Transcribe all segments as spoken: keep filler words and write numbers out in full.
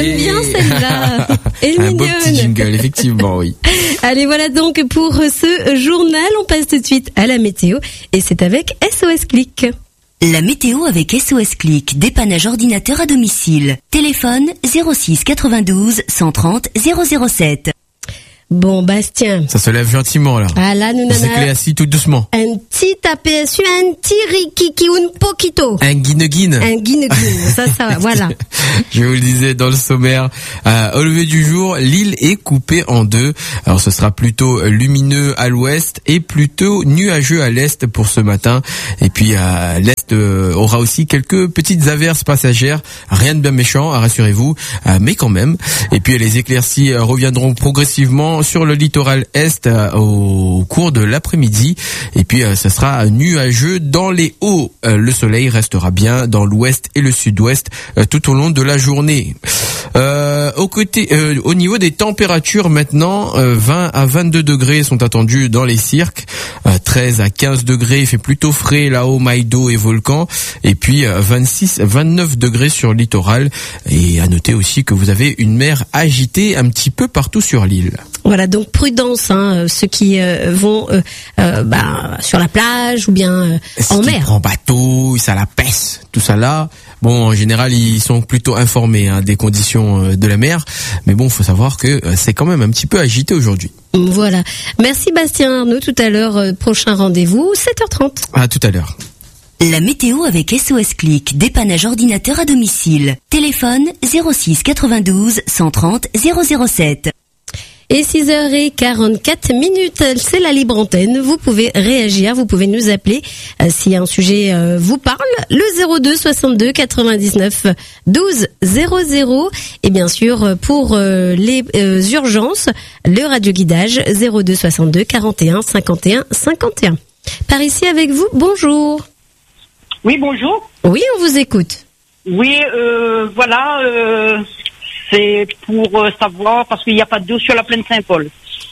J'aime bien celle-là. Elle est Un mignonne. beau petit jingle, effectivement, oui. Allez, voilà donc pour ce journal. On passe tout de suite à la météo et c'est avec S O S Click. La météo avec S O S Click, dépannage ordinateur à domicile. Téléphone zéro six quatre-vingt-douze cent trente zéro zéro sept. Bon, Bastien. Ça se lève gentiment, là. Ah là, nous On s'est assis tout doucement. Un petit aperçu, un petit rikiki, un poquito. Un guine-guine. Un guine-guine. Ça, ça va, voilà. Je vous le disais dans le sommaire, euh, au lever du jour, l'île est coupée en deux. Alors ce sera plutôt lumineux à l'ouest et plutôt nuageux à l'est pour ce matin. Et puis à l'est euh, aura aussi quelques petites averses passagères. Rien de bien méchant, rassurez-vous, euh, mais quand même. Et puis les éclaircies euh, reviendront progressivement sur le littoral est euh, au cours de l'après-midi. Et puis euh, ce sera nuageux dans les hauts. Euh, le soleil restera bien dans l'ouest et le sud-ouest euh, tout au long de la journée. Euh, au côté, euh, au niveau des températures maintenant, euh, vingt à vingt-deux degrés sont attendus dans les cirques, euh, treize à quinze degrés, il fait plutôt frais là-haut, Maïdo et Volcan, et puis euh, vingt-six à vingt-neuf degrés sur le littoral. Et à noter aussi que vous avez une mer agitée un petit peu partout sur l'île. Voilà, donc prudence, hein, ceux qui euh, vont euh, euh, bah, sur la plage ou bien euh, en mer. En bateau, ça la pèse, tout ça là. Bon, en général, ils sont plutôt informés hein, des conditions de la mer, mais bon, faut savoir que c'est quand même un petit peu agité aujourd'hui. Voilà. Merci Bastien Arnaud. Tout à l'heure, euh, prochain rendez-vous, sept heures trente. À tout à l'heure. La météo avec S O S Click, dépannage ordinateur à domicile. Téléphone zéro six quatre-vingt-douze cent trente zéro zéro sept. Et six heures quarante-quatre minutes, c'est la libre antenne. Vous pouvez réagir, vous pouvez nous appeler euh, si un sujet euh, vous parle. Le zéro deux soixante-deux quatre-vingt-dix-neuf douze zéro zéro. Et bien sûr, pour euh, les euh, urgences, le radioguidage zéro deux soixante-deux quarante et un cinquante et un cinquante et un. Par ici avec vous, bonjour. Oui, bonjour. Oui, on vous écoute. Oui, euh, voilà... Euh... C'est pour euh, savoir, parce qu'il n'y a pas d'eau sur la plaine Saint-Paul.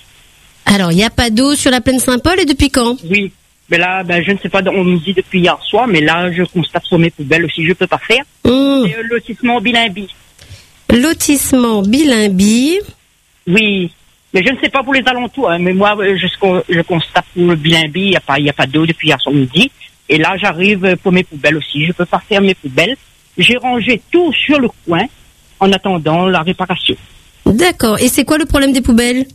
Alors, il n'y a pas d'eau sur la plaine Saint-Paul et depuis quand? Oui, mais là, ben, je ne sais pas, on me dit depuis hier soir, mais là, je constate sur mes poubelles aussi, je ne peux pas faire. Mmh. C'est euh, lotissement Bilimbi. Lotissement Bilimbi. Oui, mais je ne sais pas pour les alentours, hein, mais moi, je, je constate pour le Bilimbi, il n'y a pas, il n'y a pas d'eau depuis hier soir midi. Et là, j'arrive pour mes poubelles aussi, je ne peux pas faire mes poubelles. J'ai rangé tout sur le coin en attendant la réparation. D'accord. Et c'est quoi le problème des poubelles?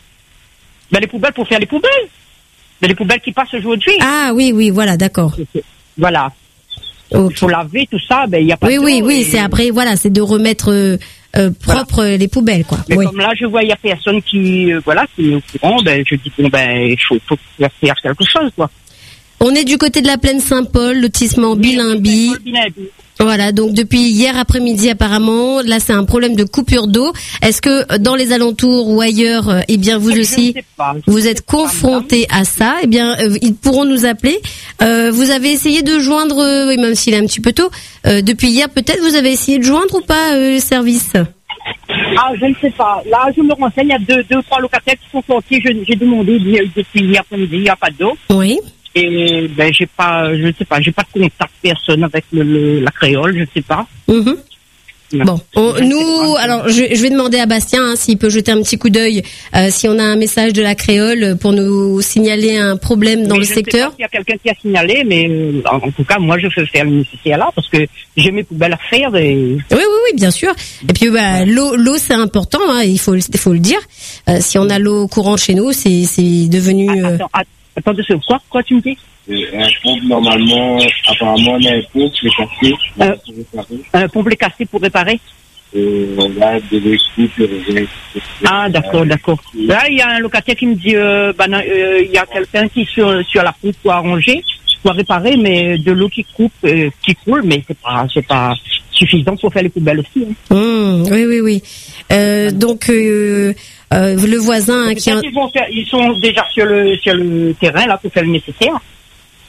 Ben, les poubelles pour faire les poubelles. Ben, les poubelles qui passent aujourd'hui. Ah oui, oui, voilà, d'accord. Voilà. Okay. Il faut laver tout ça, ben il y a pas oui, de oui, oui, et... c'est après, voilà, c'est de remettre euh, euh, propre voilà. les poubelles, quoi. Mais oui. comme là, je vois, il y a personne qui, euh, voilà, qui est au courant, ben je dis, bon, ben, il faut, faut faire quelque chose, quoi. On est du côté de la plaine Saint-Paul, lotissement Bilimbi. Voilà, donc depuis hier après-midi apparemment, là c'est un problème de coupure d'eau. Est-ce que dans les alentours ou ailleurs, eh bien vous aussi, vous êtes confrontés à ça? Eh bien, euh, ils pourront nous appeler. Euh, vous avez essayé de joindre, euh, oui, même s'il est un petit peu tôt, euh, depuis hier peut-être, vous avez essayé de joindre ou pas euh, le service? Ah, je ne sais pas. Là, je me renseigne, il y a deux, deux, trois locataires qui sont sortis. Je, j'ai demandé depuis hier après-midi, il n'y a pas d'eau. Oui. Et ben j'ai pas, je ne sais pas, j'ai pas de contact personne avec le, le, la créole, je ne sais pas. Mmh. Bon, on, nous, alors je, je vais demander à Bastien hein, s'il peut jeter un petit coup d'œil, euh, si on a un message de la créole pour nous signaler un problème dans mais le je secteur. Sais pas s'il y a quelqu'un qui a signalé, mais en, en tout cas, moi, je fais faire le nécessaire là parce que j'ai mes poubelles à faire. Et... Oui, oui, oui, bien sûr. Et puis, bah, l'eau, l'eau, c'est important. Hein, il faut, il faut le dire. Euh, si on a l'eau courante chez nous, c'est, c'est devenu. Euh... Attends, attends. Attends deux secondes, quoi, quoi tu me dis? Un pompe, normalement, apparemment, on a un pompe qui est cassé. Euh, pour réparer. Un pompe est cassé pour réparer? Euh, là, de l'écoute, ah, d'accord, d'accord. Là, il y a un locataire qui me dit, euh, bah, euh, il y a quelqu'un qui, sur, sur la pompe, pour arranger, pour réparer, mais de l'eau qui coupe, euh, qui coule, mais c'est pas, c'est pas suffisant pour faire les poubelles aussi. Hein. Mmh, oui, oui, oui. Euh, donc, euh, Euh, le voisin hein, qui a... ils, vont faire, ils sont déjà sur le sur le terrain là pour faire le nécessaire.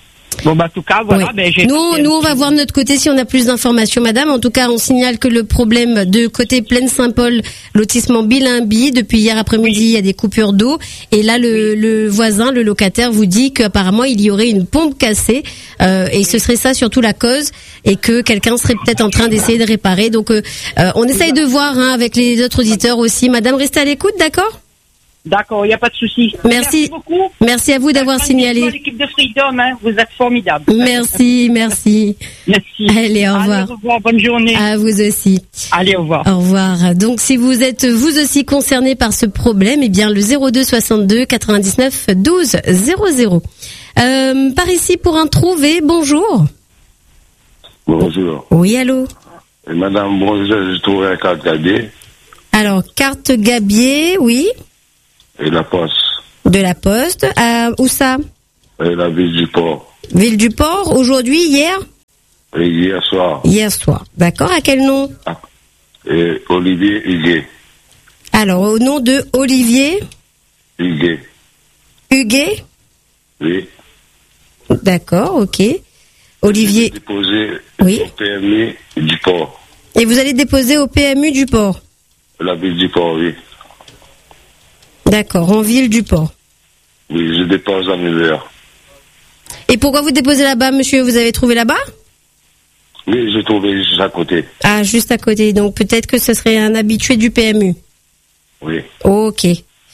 Bon, bah, en tout cas, voilà. Oui. Ben, j'ai Nous, nous, on va voir de notre côté si on a plus d'informations, madame. En tout cas, on signale que le problème de côté Plaine Saint-Paul, lotissement Bilimbi, depuis hier après-midi, oui. il y a des coupures d'eau. Et là, le, le voisin, le locataire, vous dit qu'apparemment, il y aurait une pompe cassée. Euh, et ce serait ça surtout la cause. Et que quelqu'un serait peut-être en train d'essayer de réparer. Donc, euh, euh, on essaye de voir hein, avec les autres auditeurs aussi. Madame, restez à l'écoute, d'accord ? D'accord, il n'y a pas de souci. Merci. Merci beaucoup. Merci à vous d'avoir signalé. L'équipe de Freedom, hein, vous êtes formidable. Merci, merci. Merci. Allez, au revoir. Allez, au revoir, bonne journée. À vous aussi. Allez, au revoir. Au revoir. Donc, si vous êtes vous aussi concerné par ce problème, eh bien, le zéro deux soixante-deux quatre-vingt-dix-neuf douze zéro zéro. Euh, par ici pour un trouvé, bonjour. Bonjour. Oui, allô. Et madame, bonjour, je trouve un carte Gabier. Alors, carte Gabier, oui. Et la poste. De la poste. Euh, où ça? Et la ville du port. Ville du port, aujourd'hui, hier? Et hier soir. Hier soir. D'accord, à quel nom? Ah. Et Olivier Huguet. Alors, au nom de Olivier Huguet. Huguet? Oui. D'accord, ok. Olivier. J'ai déposé oui. au P M U du port. Et vous allez déposer au P M U du port? La ville du port, oui. D'accord, en ville du port. Oui, je dépose à neuf heures. Et pourquoi vous déposez là-bas, monsieur? Vous avez trouvé là-bas? Oui, j'ai trouvé juste à côté. Ah, juste à côté. Donc peut-être que ce serait un habitué du P M U. Oui. Ok.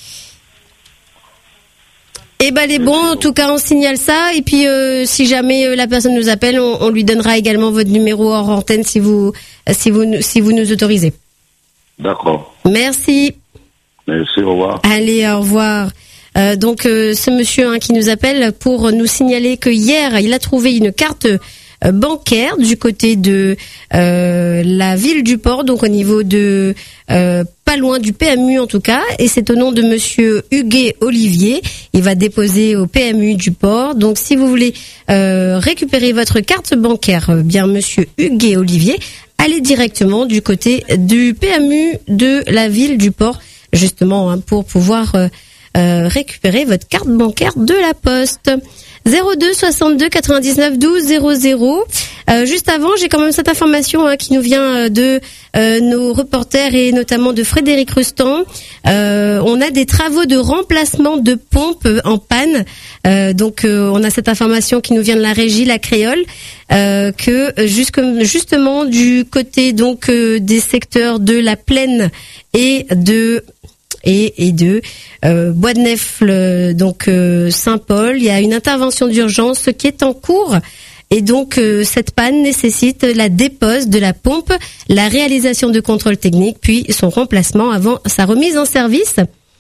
Eh ben, les bons, en tout cas, on signale ça. Et puis, euh, si jamais euh, la personne nous appelle, on, on lui donnera également votre numéro hors antenne si vous, si vous, si vous nous autorisez. D'accord. Merci. Merci, au revoir. Allez, au revoir. Euh, donc, euh, ce monsieur hein, qui nous appelle pour nous signaler que hier, il a trouvé une carte euh, bancaire du côté de euh, la ville du port, donc au niveau de euh, pas loin du P M U en tout cas, et c'est au nom de monsieur Huguet Olivier. Il va déposer au P M U du port. Donc, si vous voulez euh, récupérer votre carte bancaire, bien monsieur Huguet Olivier, allez directement du côté du P M U de la ville du port, justement, hein, pour pouvoir euh, euh, récupérer votre carte bancaire de la poste. zéro deux soixante-deux quatre-vingt-dix-neuf douze zéro zéro. Euh, juste avant, j'ai quand même cette information hein, qui nous vient de euh, nos reporters et notamment de Frédéric Rustan. Euh, on a des travaux de remplacement de pompes en panne. Euh, donc, euh, on a cette information qui nous vient de la régie, la Créole, euh, que jusque, justement du côté donc euh, des secteurs de la Plaine et de et, et de euh, Bois de Nèfles, donc euh, Saint-Paul, il y a une intervention d'urgence qui est en cours. Et donc, euh, cette panne nécessite la dépose de la pompe, la réalisation de contrôles techniques, puis son remplacement avant sa remise en service.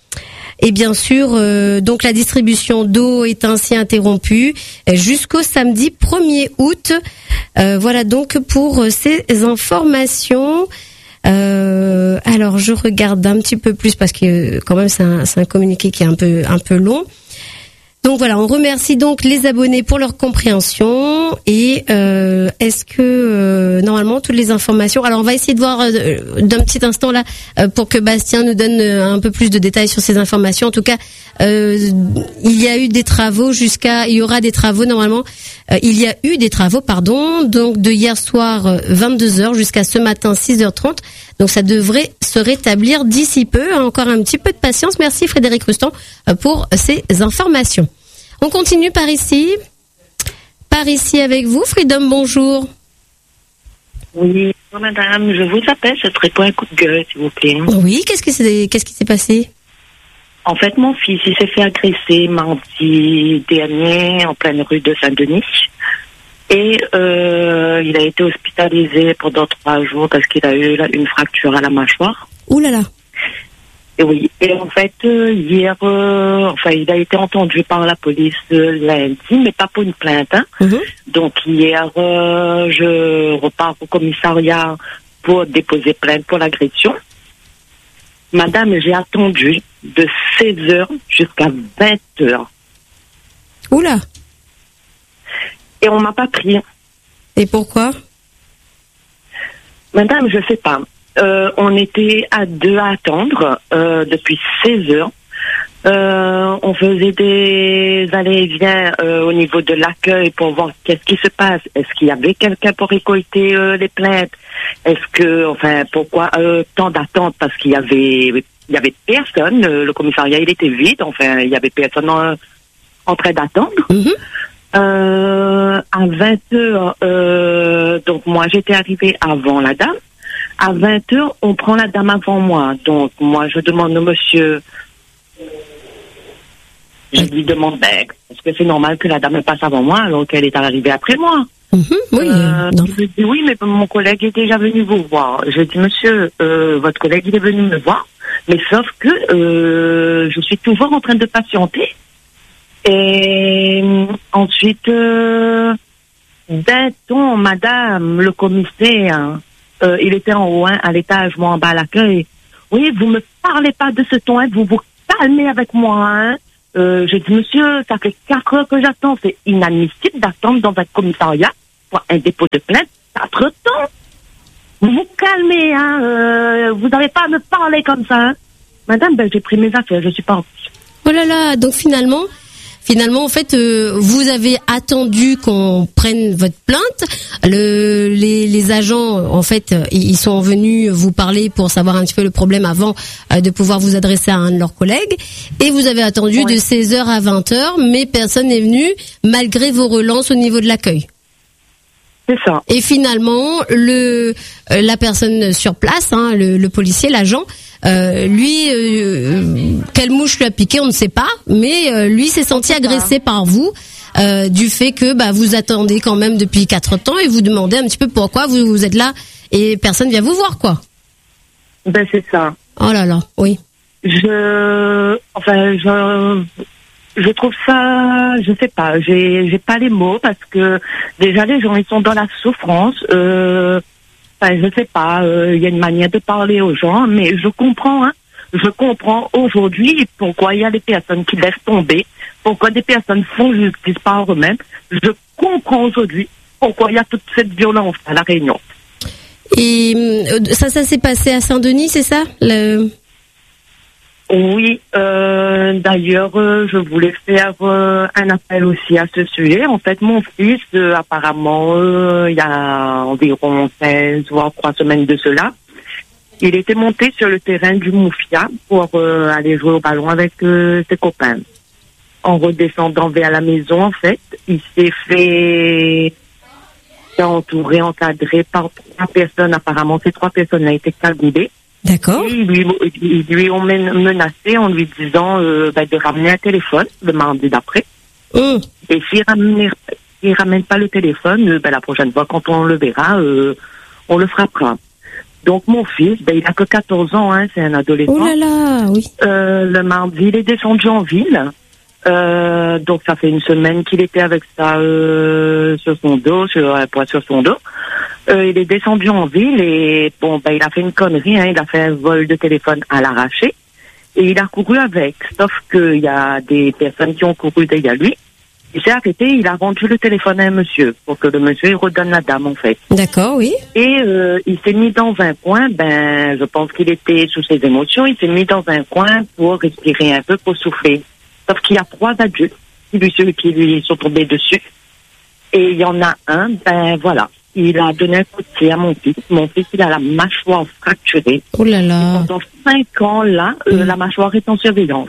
Et bien sûr, euh, donc la distribution d'eau est ainsi interrompue jusqu'au samedi premier août. Euh, voilà donc pour ces informations. Euh, alors, je regarde un petit peu plus parce que quand même c'est un, c'est un communiqué qui est un peu un peu long. Donc voilà, on remercie donc les abonnés pour leur compréhension et euh, est-ce que euh, normalement toutes les informations. Alors on va essayer de voir euh, d'un petit instant là euh, pour que Bastien nous donne euh, un peu plus de détails sur ces informations. En tout cas, euh, il y a eu des travaux jusqu'à, il y aura des travaux normalement. Euh, il y a eu des travaux, pardon, donc de hier soir euh, vingt-deux heures jusqu'à ce matin six heures trente. Donc ça devrait se rétablir d'ici peu. Encore un petit peu de patience. Merci Frédéric Rustan pour ces informations. On continue par ici. Par ici avec vous. Freedom, bonjour. Oui, bonjour madame. Je vous appelle. Ce serait pour un coup de gueule, s'il vous plaît. Oui, qu'est-ce qui s'est, qu'est-ce qui s'est passé? En fait, mon fils, il s'est fait agresser mardi dernier en pleine rue de Saint-Denis. Et euh, il a été hospitalisé pendant trois jours parce qu'il a eu une fracture à la mâchoire. Ouh là là. Et oui. Et en fait, euh, hier, euh, enfin, il a été entendu par la police euh, lundi, mais pas pour une plainte. Hein. Mm-hmm. Donc hier, euh, je repars au commissariat pour déposer plainte pour l'agression. Madame, j'ai attendu de seize heures jusqu'à vingt heures. Ouh là. Et on m'a pas pris. Et pourquoi? Madame, je sais pas. Euh, on était à deux à attendre euh, depuis seize heures. Euh, on faisait des allers-et-viens euh, au niveau de l'accueil pour voir qu'est-ce qui se passe. Est-ce qu'il y avait quelqu'un pour récolter euh, les plaintes? Est-ce que, enfin, pourquoi euh, tant d'attente? Parce qu'il y avait, il y avait personne. Euh, le commissariat, il était vide. Enfin, il y avait personne en, en train d'attendre. Mm-hmm. Euh, à vingt heures, euh, donc moi, j'étais arrivée avant la dame. À vingt heures, on prend la dame avant moi. Donc, moi, je demande au monsieur. Je lui demande, ben, est-ce que c'est normal que la dame passe avant moi alors qu'elle est arrivée après moi? Mmh, oui, euh, non. Je dis oui, mais mon collègue est déjà venu vous voir. Je dis, monsieur, euh, votre collègue il est venu me voir, mais sauf que euh, je suis toujours en train de patienter. Et ensuite, euh, d'un ton, madame, le commissaire, euh, il était en haut, hein, à l'étage, moi en bas à l'accueil. Oui, vous me parlez pas de ce ton, hein, vous vous calmez avec moi, hein. Euh, je dis, monsieur, ça fait quatre heures que j'attends. C'est inadmissible d'attendre dans un commissariat pour un dépôt de plainte quatre temps. Vous vous calmez, hein. Euh, vous n'avez pas à me parler comme ça, hein. Madame, ben, j'ai pris mes affaires, je suis partie. Oh là là, donc finalement, finalement, en fait, euh, vous avez attendu qu'on prenne votre plainte. Le, les, les agents, en fait, ils sont venus vous parler pour savoir un petit peu le problème avant euh, de pouvoir vous adresser à un de leurs collègues. Et vous avez attendu ouais. de seize heures à vingt heures, mais personne n'est venu malgré vos relances au niveau de l'accueil. C'est ça. Et finalement, le euh, la personne sur place, hein, le, le policier, l'agent, euh, lui, euh, quelle mouche lui a piqué, on ne sait pas, mais euh, lui s'est senti agressé par vous euh, du fait que bah, vous attendez quand même depuis quatre temps et vous demandez un petit peu pourquoi vous, vous êtes là et personne vient vous voir, quoi. Ben c'est ça. Oh là là, oui. Je, enfin, je. Je trouve ça, je sais pas, j'ai j'ai pas les mots parce que déjà les gens ils sont dans la souffrance. Euh, enfin, je sais pas, il euh, y a une manière de parler aux gens, mais je comprends, hein, je comprends aujourd'hui pourquoi il y a des personnes qui laissent tomber, pourquoi des personnes font justice par eux-mêmes. Je comprends aujourd'hui pourquoi il y a toute cette violence à La Réunion. Et ça, ça s'est passé à Saint-Denis, c'est ça le... Oui, euh, d'ailleurs, euh, je voulais faire euh, un appel aussi à ce sujet. En fait, mon fils, euh, apparemment, euh, il y a environ quinze voire trois semaines de cela, il était monté sur le terrain du Moufia pour euh, aller jouer au ballon avec euh, ses copains. En redescendant vers la maison, en fait, il s'est fait entouré, encadré par trois personnes. Apparemment, ces trois personnes ont été cagoulées. D'accord. Ils lui, ils lui ont menacé en lui disant euh, bah, de ramener un téléphone le mardi d'après. Mmh. Et s'il ramène, s'il ramène pas le téléphone, euh, bah, la prochaine fois quand on le verra, euh, on le frappera. Donc mon fils, bah, il a que quatorze ans, hein, c'est un adolescent. Oh là là, oui. Euh, le mardi, il est descendu en ville. Euh, donc ça fait une semaine qu'il était avec ça euh, sur son dos, sur un poids sur son dos. Euh, il est descendu en ville et bon, ben il a fait une connerie, hein, il a fait un vol de téléphone à l'arraché et il a couru avec. Sauf qu'il y a des personnes qui ont couru derrière lui. Il s'est arrêté, il a rendu le téléphone à un monsieur pour que le monsieur il redonne la dame en fait. D'accord, oui. Et euh, il s'est mis dans un coin, ben je pense qu'il était sous ses émotions, il s'est mis dans un coin pour respirer un peu, pour souffler. Sauf qu'il y a trois adultes qui lui, qui lui sont tombés dessus. Et il y en a un, ben voilà, il a donné un coup de pied à mon fils. Mon fils, il a la mâchoire fracturée. Oh là là. Et pendant cinq ans, là, mmh. euh, la mâchoire est en surveillance.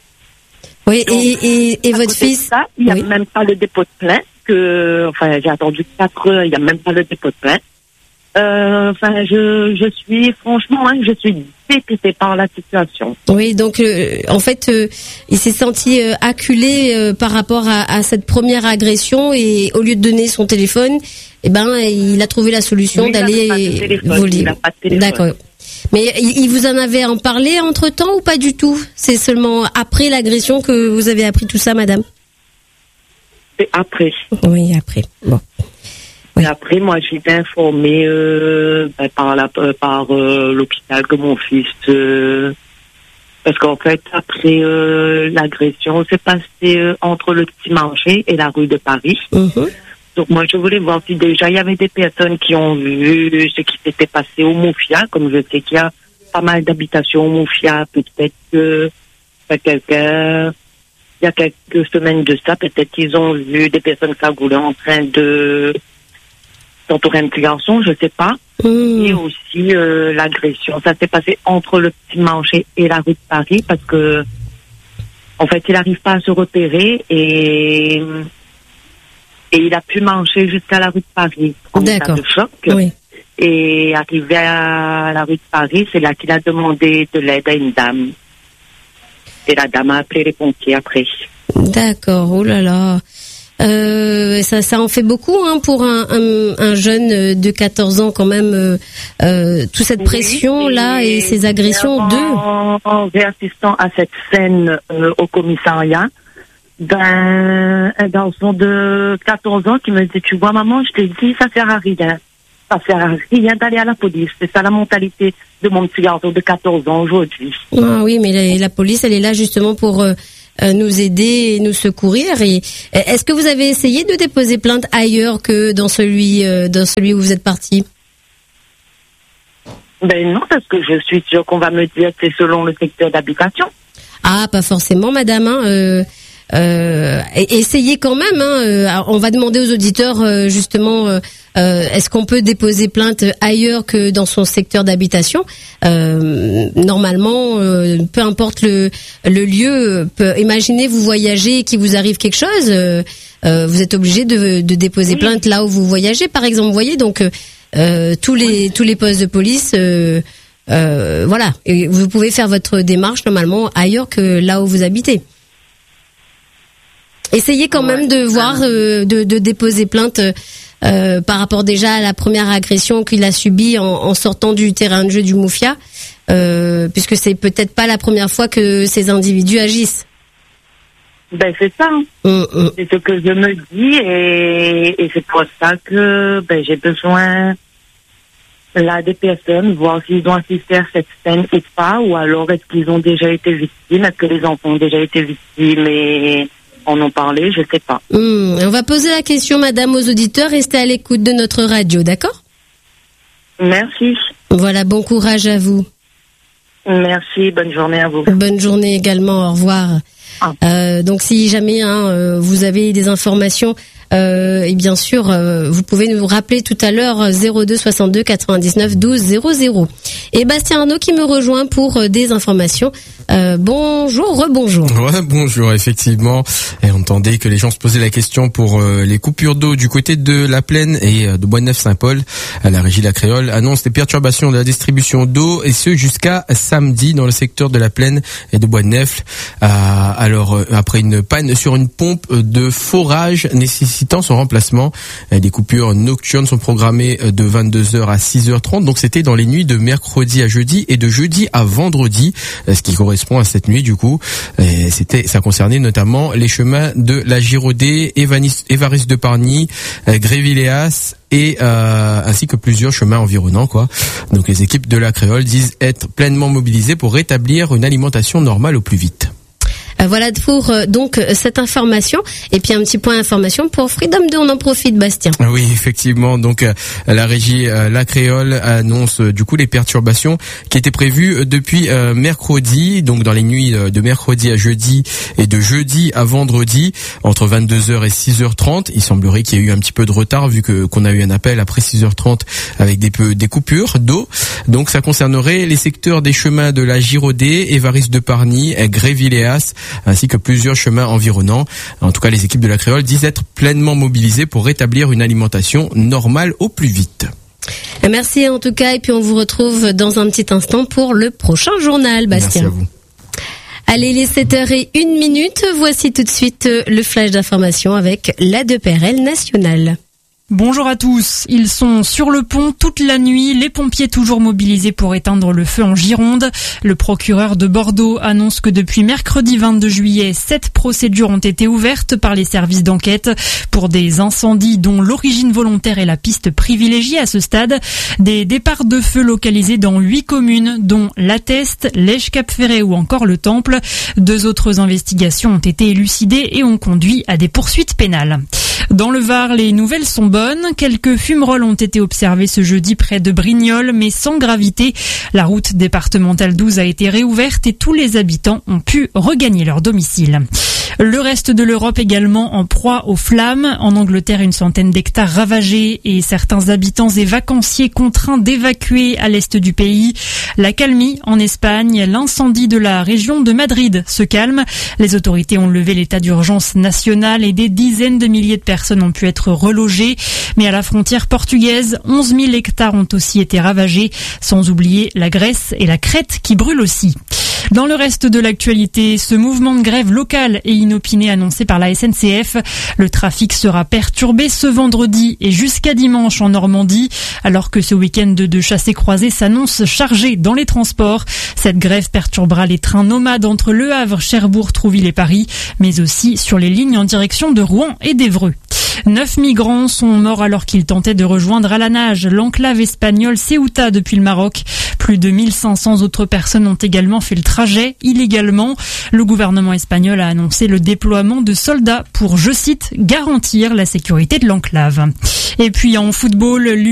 Oui, donc, et, et, et votre fils ça, il n'y a oui. même pas le dépôt de plainte. Que, enfin, j'ai attendu quatre heures, il n'y a même pas le dépôt de plainte. Euh, enfin, je, je suis, franchement, hein, je suis détestée par la situation. Oui, donc, euh, en fait, euh, il s'est senti euh, acculé euh, par rapport à, à cette première agression et au lieu de donner son téléphone, eh ben, il a trouvé la solution oui, d'aller voler. D'accord. Mais il, il vous en avait en parlé entre-temps ou pas du tout? C'est seulement après l'agression que vous avez appris tout ça, madame? C'est après. Oui, après. Bon. Et après, moi, j'ai été informée euh, ben, par la, euh, par euh, l'hôpital que mon fils, euh, parce qu'en fait, après euh, l'agression, c'est passé euh, entre le Petit Marché et la rue de Paris. Mm-hmm. Donc moi, je voulais voir si déjà il y avait des personnes qui ont vu ce qui s'était passé au Moufia, comme je sais qu'il y a pas mal d'habitations au Moufia, peut-être que Fait quelqu'un, il y a quelques semaines de ça, peut-être qu'ils ont vu des personnes cagoulées en train de d'entourer un petit garçon, je sais pas. Mmh. Et aussi euh, l'agression. Ça s'est passé entre le Petit Marché et la rue de Paris parce que, en fait, il n'arrive pas à se repérer et et il a pu marcher jusqu'à la rue de Paris en état de choc. Oui. Et arrivé à la rue de Paris, c'est là qu'il a demandé de l'aide à une dame. Et la dame a appelé les pompiers après. D'accord, oh là là. Euh, ça, ça en fait beaucoup hein, pour un, un, un jeune de quatorze ans quand même. Euh, euh, toute cette pression oui, là et, et ces agressions. Deux. En réassistant à cette scène euh, au commissariat, d'un un garçon de quatorze ans qui me dit, tu vois maman, je t'ai dit, ça sert à rien. Ça sert à rien d'aller à la police. C'est ça la mentalité de mon petit garçon de quatorze ans aujourd'hui. Ah oui, mais la, la police, elle est là justement pour euh, nous aider et nous secourir. Et est-ce que vous avez essayé de déposer plainte ailleurs que dans celui, euh, dans celui où vous êtes parti? Ben non, parce que je suis sûre qu'on va me dire que c'est selon le secteur d'habitation. Ah, pas forcément, madame. Hein, euh... Euh, essayez quand même. Hein, euh, on va demander aux auditeurs euh, justement, euh, euh, est-ce qu'on peut déposer plainte ailleurs que dans son secteur d'habitation? euh, Normalement, euh, peu importe le, le lieu. Peut, imaginez vous voyagez et qu'il vous arrive quelque chose, euh, euh, vous êtes obligé de, de déposer oui. plainte là où vous voyagez, par exemple. Vous voyez, donc euh, tous les oui. tous les postes de police. Euh, euh, voilà, et vous pouvez faire votre démarche normalement ailleurs que là où vous habitez. Essayez quand ouais, même de voir, euh, de, de déposer plainte euh, par rapport déjà à la première agression qu'il a subie en, en sortant du terrain de jeu du Mouffia, euh, puisque c'est peut-être pas la première fois que ces individus agissent. Ben c'est ça, mmh, mmh. C'est ce que je me dis et, et c'est pour ça que ben j'ai besoin là des personnes, voir s'ils ont assisté à cette scène ou pas, ou alors est-ce qu'ils ont déjà été victimes, est-ce que les enfants ont déjà été victimes et en ont parlé, je sais pas. Mmh, on va poser la question, madame, aux auditeurs. Restez à l'écoute de notre radio, d'accord? Merci. Voilà, bon courage à vous. Merci, bonne journée à vous. Bonne journée également, au revoir. Ah. Euh, donc si jamais hein, vous avez des informations, euh, et bien sûr, euh, vous pouvez nous rappeler tout à l'heure zéro deux soixante-deux quatre-vingt-dix-neuf douze zéro zéro. Et Bastien Arnaud qui me rejoint pour euh, des informations. Euh, bonjour, rebonjour. Ouais, bonjour, effectivement. Et on entendait que les gens se posaient la question pour euh, les coupures d'eau du côté de la Plaine et euh, de Boisneuf-Saint-Paul. La régie La Créole annonce des perturbations de la distribution d'eau et ce jusqu'à samedi dans le secteur de la Plaine et de Boisneuf. Euh, alors euh, après une panne sur une pompe de forage nécessitant son remplacement, euh, des coupures nocturnes sont programmées de vingt-deux heures à six heures trente. Donc c'était dans les nuits de mercredi à jeudi et de jeudi à vendredi, euh, ce qui correspond à cette nuit du coup. Et c'était, ça concernait notamment les chemins de la Girodée, Évariste de Pargny, euh, Grévilléas et euh, ainsi que plusieurs chemins environnants quoi. Donc les équipes de La Créole disent être pleinement mobilisées pour rétablir une alimentation normale au plus vite. Voilà pour euh, donc cette information et puis un petit point d'information pour Freedom deux, on en profite Bastien. Oui, effectivement, donc euh, la régie euh, La Créole annonce euh, du coup les perturbations qui étaient prévues euh, depuis euh, mercredi, donc dans les nuits euh, de mercredi à jeudi et de jeudi à vendredi entre vingt-deux heures et six heures trente. Il semblerait qu'il y ait eu un petit peu de retard vu que qu'on a eu un appel après six heures trente avec des peu des coupures d'eau. Donc ça concernerait les secteurs des chemins de la Girodée, Évariste de Pargny, Grévilléas ainsi que plusieurs chemins environnants. En tout cas, les équipes de La Créole disent être pleinement mobilisées pour rétablir une alimentation normale au plus vite. Merci en tout cas, et puis on vous retrouve dans un petit instant pour le prochain journal, Bastien. Merci à vous. Allez, les sept heures une minute, voici tout de suite le flash d'information avec l'A deux P R L nationale. Bonjour à tous. Ils sont sur le pont toute la nuit, les pompiers toujours mobilisés pour éteindre le feu en Gironde. Le procureur de Bordeaux annonce que depuis mercredi vingt-deux juillet, sept procédures ont été ouvertes par les services d'enquête pour des incendies dont l'origine volontaire est la piste privilégiée à ce stade. Des départs de feu localisés dans huit communes, dont La Teste, Lège-Cap-Ferré ou encore le Temple. Deux autres investigations ont été élucidées et ont conduit à des poursuites pénales. Dans le Var, les nouvelles sont bonnes. Quelques fumerolles ont été observées ce jeudi près de Brignoles, mais sans gravité. La route départementale douze a été réouverte et tous les habitants ont pu regagner leur domicile. Le reste de l'Europe également en proie aux flammes. En Angleterre, une centaine d'hectares ravagés et certains habitants et vacanciers contraints d'évacuer à l'est du pays. La calmie en Espagne, l'incendie de la région de Madrid se calme. Les autorités ont levé l'état d'urgence national et des dizaines de milliers de personnes ont pu être relogées. Mais à la frontière portugaise, onze mille hectares ont aussi été ravagés, sans oublier la Grèce et la Crète qui brûlent aussi. Dans le reste de l'actualité, ce mouvement de grève local et inopiné annoncé par la S N C F. Le trafic sera perturbé ce vendredi et jusqu'à dimanche en Normandie, alors que ce week-end de chassés-croisés s'annonce chargé dans les transports. Cette grève perturbera les trains nomades entre Le Havre, Cherbourg, Trouville et Paris, mais aussi sur les lignes en direction de Rouen et d'Évreux. Neuf migrants sont morts alors qu'ils tentaient de rejoindre à la nage l'enclave espagnole Ceuta depuis le Maroc. Plus de mille cinq cents autres personnes ont également fait le trajet illégalement. Le gouvernement espagnol a annoncé le déploiement de soldats pour, je cite, garantir la sécurité de l'enclave. Et puis en football,